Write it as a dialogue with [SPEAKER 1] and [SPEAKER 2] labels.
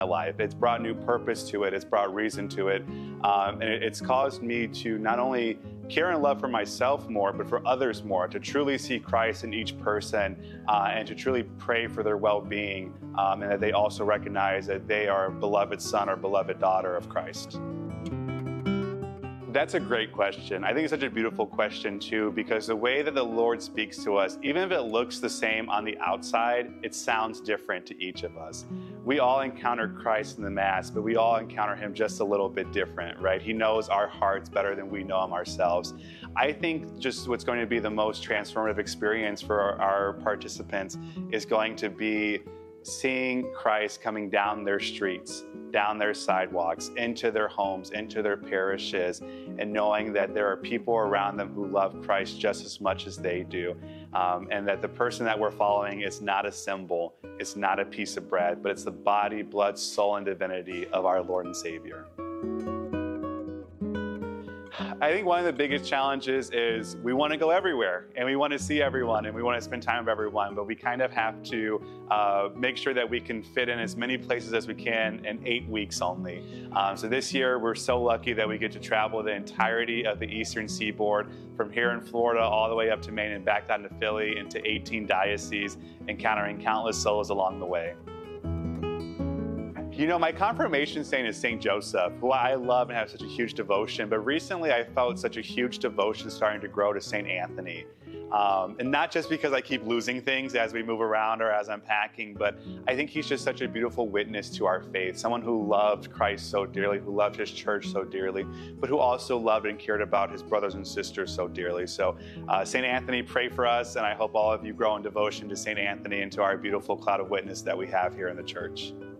[SPEAKER 1] my life. It's brought new purpose to it. It's brought reason to it. And it's caused me to not only care and love for myself more, but for others more, to truly see Christ in each person and to truly pray for their well-being and that they also recognize that they are a beloved son or beloved daughter of Christ. That's a great question. I think it's such a beautiful question too, because the way that the Lord speaks to us, even if it looks the same on the outside, it sounds different to each of us. We all encounter Christ in the Mass, but we all encounter him just a little bit different, right? He knows our hearts better than we know him ourselves. I think just what's going to be the most transformative experience for our participants is going to be seeing Christ coming down their streets, down their sidewalks, into their homes, into their parishes, and knowing that there are people around them who love Christ just as much as they do. And that the person that we're following is not a symbol, it's not a piece of bread, but it's the body, blood, soul, and divinity of our Lord and Savior. I think one of the biggest challenges is we want to go everywhere and we want to see everyone and we want to spend time with everyone, but we kind of have to make sure that we can fit in as many places as we can in 8 weeks only. So this year, we're so lucky that we get to travel the entirety of the Eastern Seaboard from here in Florida all the way up to Maine and back down to Philly into 18 dioceses, encountering countless souls along the way. You know, my confirmation saint is St. Joseph, who I love and have such a huge devotion, but recently I felt such a huge devotion starting to grow to St. Anthony. And not just because I keep losing things as we move around or as I'm packing, but I think he's just such a beautiful witness to our faith, someone who loved Christ so dearly, who loved his church so dearly, but who also loved and cared about his brothers and sisters so dearly. So St. Anthony, pray for us, and I hope all of you grow in devotion to St. Anthony and to our beautiful cloud of witness that we have here in the church.